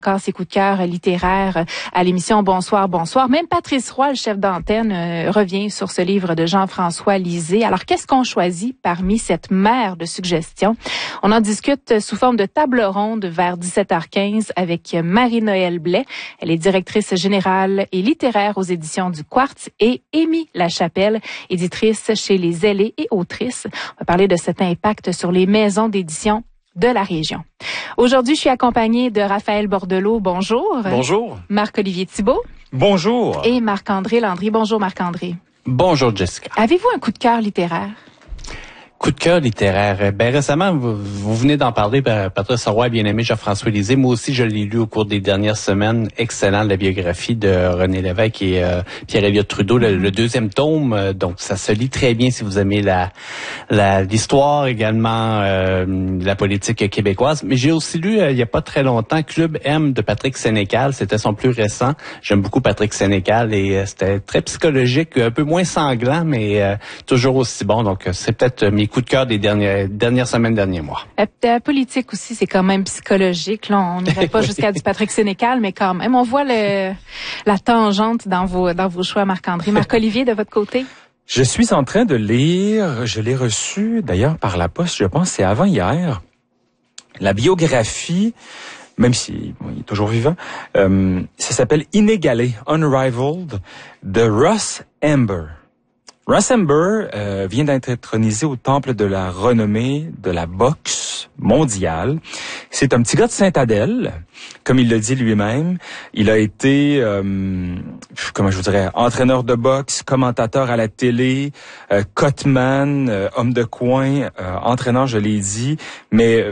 Encore ses coups de cœur littéraires à l'émission Bonsoir, bonsoir. Même Patrice Roy, le chef d'antenne, revient sur ce livre de Jean-François Lisée. Alors, qu'est-ce qu'on choisit parmi cette mer de suggestions? On en discute sous forme de table ronde vers 17h15 avec Marie-Noëlle Blais. Elle est directrice générale et littéraire aux éditions du Quartz, et Amy Lachapelle, éditrice chez Les Ailés et autrice. On va parler de cet impact sur les maisons d'édition de la région. Aujourd'hui, je suis accompagnée de Raphaël Bordelot. Bonjour. Bonjour. Marc-Olivier Thibault. Bonjour. Et Marc-André Landry. Bonjour, Marc-André. Bonjour, Jessica. Avez-vous un coup de cœur littéraire? Coup de cœur littéraire. Récemment, vous venez d'en parler, Patrice Roy, bien-aimé Jean-François Lisée. Moi aussi, je l'ai lu au cours des dernières semaines. Excellent, la biographie de René Lévesque et Pierre-Éliott Trudeau, le deuxième tome. Donc, ça se lit très bien si vous aimez l'histoire, également la politique québécoise. Mais j'ai aussi lu, il y a pas très longtemps, Club M de Patrick Sénécal. C'était son plus récent. J'aime beaucoup Patrick Sénécal et c'était très psychologique, un peu moins sanglant, mais toujours aussi bon. Donc, c'est peut-être mes coups de cœur des dernières semaines, derniers mois. La politique aussi, c'est quand même psychologique. Là, on n'irait pas jusqu'à du Patrick Sénécal, mais quand même, on voit la tangente dans vos choix, Marc-André. Marc-Olivier, de votre côté? Je suis en train de lire, je l'ai reçu d'ailleurs par la poste, je pense, c'est avant-hier, la biographie, même s'il est toujours vivant, ça s'appelle Inégalé, Unrivaled, de Russ Amber. Russ Amber vient d'être intronisé au temple de la renommée de la boxe mondiale. C'est un petit gars de Sainte-Adèle, comme il le dit lui-même. Il a été, entraîneur de boxe, commentateur à la télé, cutman, homme de coin, entraîneur, je l'ai dit, mais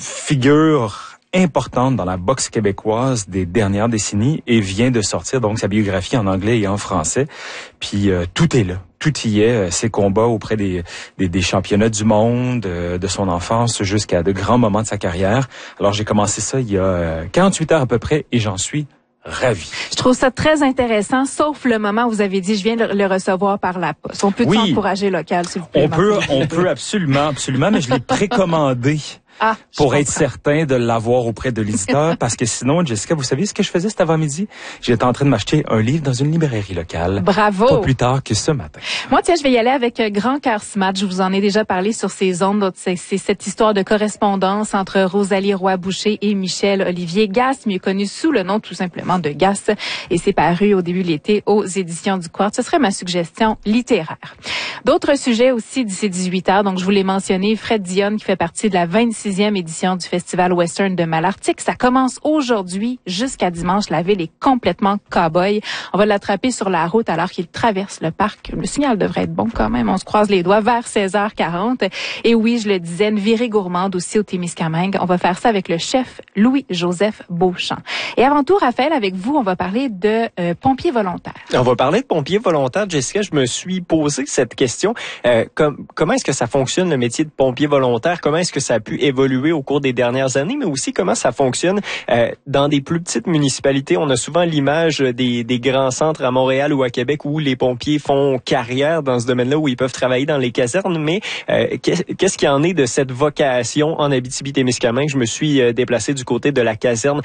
figure importante dans la boxe québécoise des dernières décennies, et vient de sortir donc sa biographie en anglais et en français. Puis tout est là. Tout y est, ses combats auprès des championnats du monde, de son enfance jusqu'à de grands moments de sa carrière. Alors j'ai commencé ça il y a 48 heures à peu près, et j'en suis ravi. Je trouve ça très intéressant, sauf le moment où vous avez dit, je viens de le recevoir par la poste. On peut encourager local, s'il vous plaît? On peut absolument, mais je l'ai précommandé. Pour être certain de l'avoir auprès de l'éditeur, parce que sinon, Jessica, vous savez ce que je faisais cet avant-midi? J'étais en train de m'acheter un livre dans une librairie locale. Bravo! Pas plus tard que ce matin. Moi, tiens, je vais y aller avec Grand Cœur Smat. Je vous en ai déjà parlé sur ces ondes. C'est cette histoire de correspondance entre Rosalie Roy-Boucher et Michel Olivier Gasse, mieux connu sous le nom tout simplement de Gasse. Et c'est paru au début de l'été aux éditions du Quartz. Ce serait ma suggestion littéraire. D'autres sujets aussi d'ici 18h. Donc, je vous l'ai mentionné, Fred Dionne, qui fait partie de la 26e édition du Festival Western de Malartic. Ça commence aujourd'hui jusqu'à dimanche. La ville est complètement cow-boy. On va l'attraper sur la route alors qu'il traverse le parc. Le signal devrait être bon quand même. On se croise les doigts vers 16h40. Et oui, je le disais, une virée gourmande aussi au Témiscamingue. On va faire ça avec le chef Louis-Joseph Beauchamp. Et avant tout, Raphaël, avec vous, on va parler de pompiers volontaires. On va parler de pompiers volontaires. Jessica, je me suis posé cette question. Comment est-ce que ça fonctionne, le métier de pompier volontaire? Comment est-ce que ça a pu évoluer au cours des dernières années, mais aussi comment ça fonctionne dans des plus petites municipalités? On a souvent l'image des grands centres à Montréal ou à Québec où les pompiers font carrière dans ce domaine-là, où ils peuvent travailler dans les casernes, mais qu'est-ce qu'il y en est de cette vocation en Abitibi-Témiscamingue? Je me suis déplacé du côté de la caserne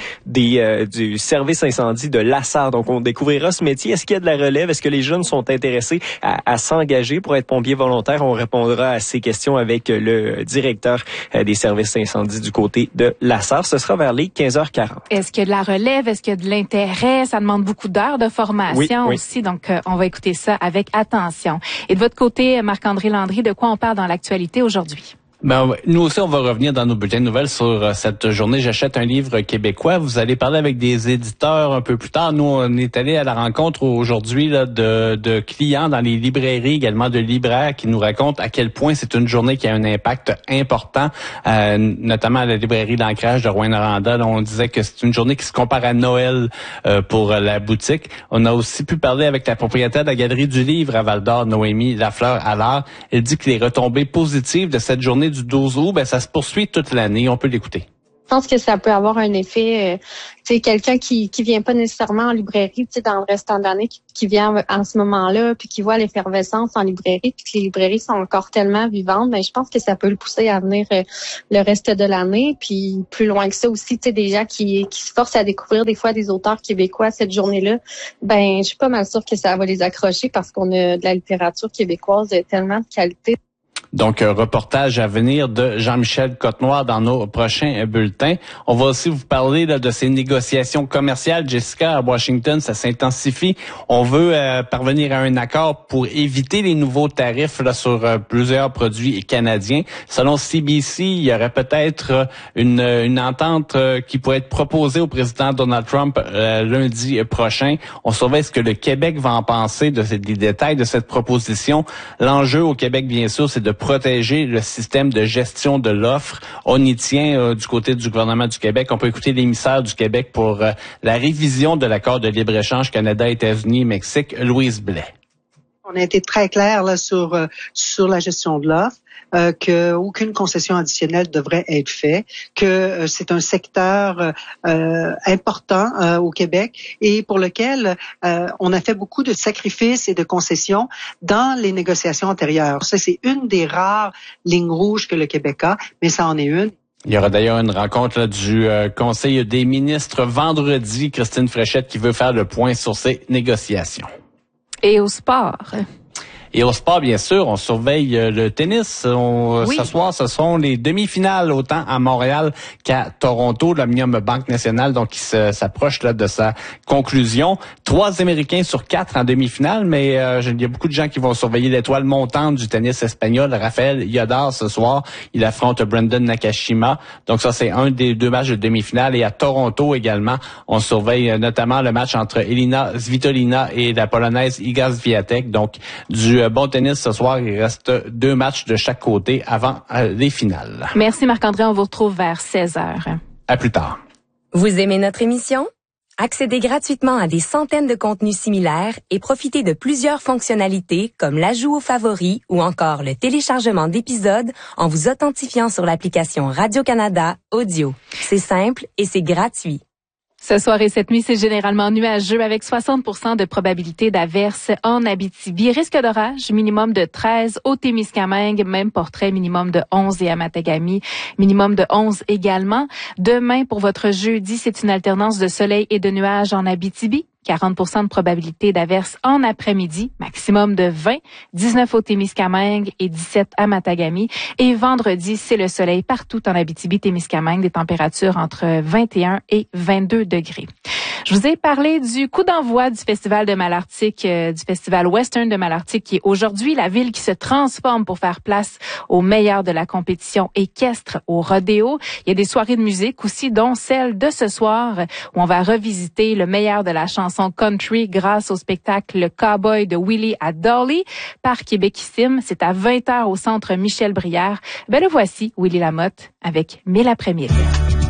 du service incendie de Lassar. Donc, on découvrira ce métier. Est-ce qu'il y a de la relève? Est-ce que les jeunes sont intéressés à s'engager pour être pompiers volontaires? On répondra à ces questions avec le directeur des services incendie du côté de Lassar. Ce sera vers les 15h40. Est-ce qu'il y a de la relève? Est-ce qu'il y a de l'intérêt? Ça demande beaucoup d'heures de formation aussi. Donc, on va écouter ça avec attention. Et de votre côté, Marc-André Landry, de quoi on parle dans l'actualité aujourd'hui? Nous aussi, on va revenir dans nos bulletins de nouvelles sur cette journée. J'achète un livre québécois. Vous allez parler avec des éditeurs un peu plus tard. Nous, on est allé à la rencontre aujourd'hui là, de clients dans les librairies, également de libraires qui nous racontent à quel point c'est une journée qui a un impact important, notamment à la librairie d'Ancrage de Rouyn-Noranda. On disait que c'est une journée qui se compare à Noël pour la boutique. On a aussi pu parler avec la propriétaire de la Galerie du Livre à Val-d'Or, Noémie Lafleur-Allard. Elle dit que les retombées positives de cette journée du 12 août, ça se poursuit toute l'année. On peut l'écouter. Je pense que ça peut avoir un effet, tu sais, quelqu'un qui vient pas nécessairement en librairie, tu sais, dans le restant de l'année, qui vient en ce moment-là, puis qui voit l'effervescence en librairie, puis que les librairies sont encore tellement vivantes, mais je pense que ça peut le pousser à venir le reste de l'année, puis plus loin que ça aussi, tu sais, des gens qui se forcent à découvrir des fois des auteurs québécois cette journée-là, ben, je suis pas mal sûre que ça va les accrocher parce qu'on a de la littérature québécoise de tellement de qualité. Donc, un reportage à venir de Jean-Michel Cotenoir dans nos prochains bulletins. On va aussi vous parler là, de ces négociations commerciales. Jessica, à Washington, ça s'intensifie. On veut parvenir à un accord pour éviter les nouveaux tarifs là, sur plusieurs produits canadiens. Selon CBC, il y aurait peut-être une entente qui pourrait être proposée au président Donald Trump lundi prochain. On surveille ce que le Québec va en penser des détails de cette proposition. L'enjeu au Québec, bien sûr, c'est de protéger le système de gestion de l'offre. On y tient du côté du gouvernement du Québec. On peut écouter l'émissaire du Québec pour la révision de l'accord de libre-échange Canada, États-Unis, Mexique, Louise Blais. On a été très clair là sur la gestion de l'offre, que aucune concession additionnelle devrait être faite, que c'est un secteur important au Québec et pour lequel on a fait beaucoup de sacrifices et de concessions dans les négociations antérieures. Ça, c'est une des rares lignes rouges que le Québec a, mais ça en est une. Il y aura d'ailleurs une rencontre là, du Conseil des ministres vendredi. Christine Fréchette qui veut faire le point sur ces négociations. Et au sport. Et au sport, bien sûr, on surveille le tennis. Ce soir, ce sont les demi-finales, autant à Montréal qu'à Toronto, l'Omnium Banque Nationale, donc qui s'approche là de sa conclusion. 3 Américains sur 4 en demi-finale, mais il y a beaucoup de gens qui vont surveiller l'étoile montante du tennis espagnol, Rafael Yodar, ce soir. Il affronte Brandon Nakashima. Donc ça, c'est un des 2 matchs de demi-finale. Et à Toronto également, on surveille notamment le match entre Elina Svitolina et la Polonaise Iga Swiatek. Donc du bon tennis ce soir. Il reste 2 matchs de chaque côté avant les finales. Merci Marc-André. On vous retrouve vers 16h. À plus tard. Vous aimez notre émission? Accédez gratuitement à des centaines de contenus similaires et profitez de plusieurs fonctionnalités comme l'ajout aux favoris ou encore le téléchargement d'épisodes en vous authentifiant sur l'application Radio-Canada Audio. C'est simple et c'est gratuit. Ce soir et cette nuit, c'est généralement nuageux avec 60% de probabilité d'averse en Abitibi. Risque d'orage, minimum de 13 au Témiscamingue, même portrait minimum de 11 et à Matagami, minimum de 11 également. Demain, pour votre jeudi, c'est une alternance de soleil et de nuages en Abitibi. 40% de probabilité d'averse en après-midi, maximum de 20, 19 au Témiscamingue et 17 à Matagami. Et vendredi, c'est le soleil partout en Abitibi-Témiscamingue, des températures entre 21 et 22 degrés. Je vous ai parlé du coup d'envoi du Festival de Malartic, du Festival Western de Malartic, qui est aujourd'hui la ville qui se transforme pour faire place aux meilleurs de la compétition équestre au rodéo. Il y a des soirées de musique aussi, dont celle de ce soir, où on va revisiter le meilleur de la chanson country grâce au spectacle Le Cowboy de Willie à Dolly par Québécissime. C'est à 20h au centre Michel Brière. Ben le voici, Willie Lamotte, avec 1000 après-midi.